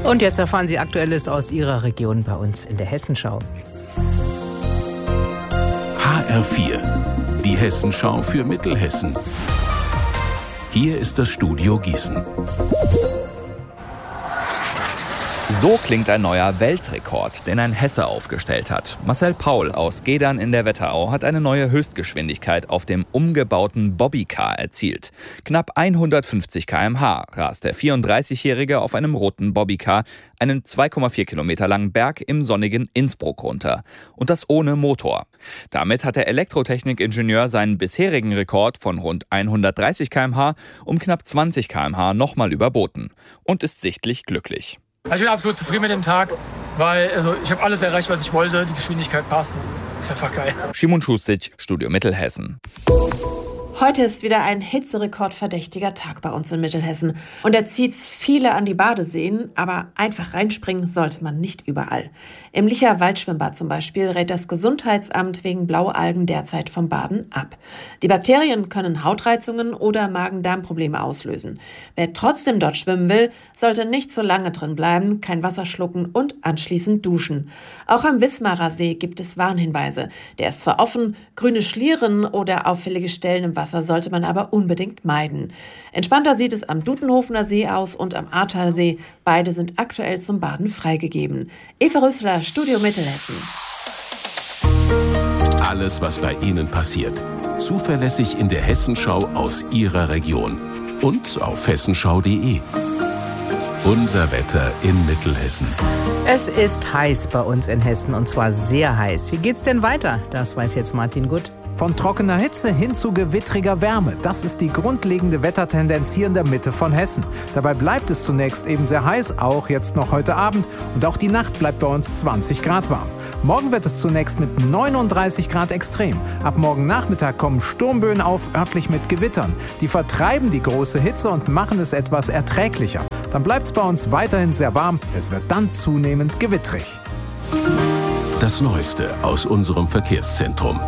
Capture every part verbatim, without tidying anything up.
Und jetzt erfahren Sie Aktuelles aus Ihrer Region bei uns in der Hessenschau. H R vier, die Hessenschau für Mittelhessen. Hier ist das Studio Gießen. So klingt ein neuer Weltrekord, den ein Hesse aufgestellt hat. Marcel Paul aus Gedern in der Wetterau hat eine neue Höchstgeschwindigkeit auf dem umgebauten Bobbycar erzielt. Knapp hundertfünfzig Kilometer pro Stunde rast der vierunddreißigjährige auf einem roten Bobbycar einen zwei Komma vier Kilometer langen Berg im sonnigen Innsbruck runter. Und das ohne Motor. Damit hat der Elektrotechnikingenieur seinen bisherigen Rekord von rund hundertdreißig Kilometer pro Stunde um knapp zwanzig Kilometer pro Stunde nochmal überboten und ist sichtlich glücklich. Ich bin absolut zufrieden mit dem Tag, weil also ich habe alles erreicht, was ich wollte. Die Geschwindigkeit passt. Ist einfach geil. Simon Schustic, Studio Mittelhessen. Heute ist wieder ein Hitzerekord-verdächtiger Tag bei uns in Mittelhessen. Und er zieht viele an die Badeseen, aber einfach reinspringen sollte man nicht überall. Im Licher Waldschwimmbad zum Beispiel rät das Gesundheitsamt wegen Blaualgen derzeit vom Baden ab. Die Bakterien können Hautreizungen oder Magen-Darm-Probleme auslösen. Wer trotzdem dort schwimmen will, sollte nicht zu lange drin bleiben, kein Wasser schlucken und anschließend duschen. Auch am Wismarer See gibt es Warnhinweise. Der ist zwar offen, grüne Schlieren oder auffällige Stellen im Wasser sollte man aber unbedingt meiden. Entspannter sieht es am Dutenhofener See aus und am Ahrtalsee. Beide sind aktuell zum Baden freigegeben. Eva Rösler, Studio Mittelhessen. Alles, was bei Ihnen passiert. Zuverlässig in der Hessenschau aus Ihrer Region. Und auf hessenschau punkt de. Unser Wetter in Mittelhessen. Es ist heiß bei uns in Hessen und zwar sehr heiß. Wie geht's denn weiter? Das weiß jetzt Martin Gutt. Von trockener Hitze hin zu gewittriger Wärme. Das ist die grundlegende Wettertendenz hier in der Mitte von Hessen. Dabei bleibt es zunächst eben sehr heiß, auch jetzt noch heute Abend. Und auch die Nacht bleibt bei uns zwanzig Grad warm. Morgen wird es zunächst mit neununddreißig Grad extrem. Ab morgen Nachmittag kommen Sturmböen auf, örtlich mit Gewittern. Die vertreiben die große Hitze und machen es etwas erträglicher. Dann bleibt es bei uns weiterhin sehr warm. Es wird dann zunehmend gewittrig. Das Neueste aus unserem Verkehrszentrum.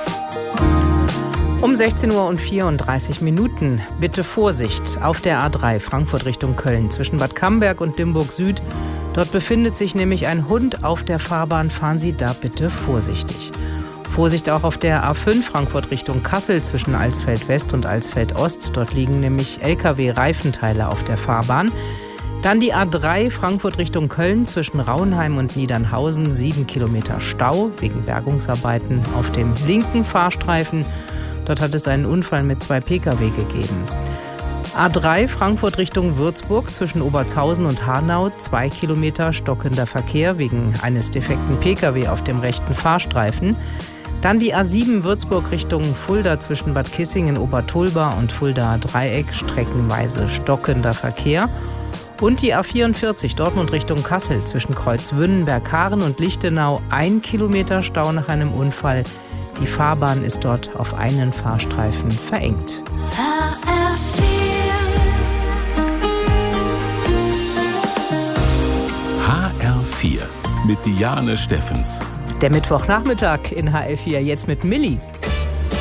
Um sechzehn Uhr vierunddreißig Minuten. Bitte Vorsicht auf der A drei Frankfurt Richtung Köln zwischen Bad Camberg und Limburg Süd. Dort befindet sich nämlich ein Hund auf der Fahrbahn. Fahren Sie da bitte vorsichtig. Vorsicht auch auf der A fünf Frankfurt Richtung Kassel zwischen Alsfeld West und Alsfeld Ost. Dort liegen nämlich L K W-Reifenteile auf der Fahrbahn. Dann die A drei Frankfurt Richtung Köln zwischen Rauenheim und Niedernhausen. Sieben Kilometer Stau wegen Bergungsarbeiten auf dem linken Fahrstreifen. Dort hat es einen Unfall mit zwei Pkw gegeben. A drei Frankfurt Richtung Würzburg zwischen Obertshausen und Hanau. Zwei Kilometer stockender Verkehr wegen eines defekten Pkw auf dem rechten Fahrstreifen. Dann die A sieben Würzburg Richtung Fulda zwischen Bad Kissingen, Obertulba und Fuldaer Dreieck. Streckenweise stockender Verkehr. Und die A vierundvierzig Dortmund Richtung Kassel zwischen Kreuzwünnen, Berghaaren und Lichtenau. Ein Kilometer Stau nach einem Unfall. Die Fahrbahn ist dort auf einen Fahrstreifen verengt. H R vier mit Diane Steffens. Der Mittwochnachmittag in H R vier, jetzt mit Milli.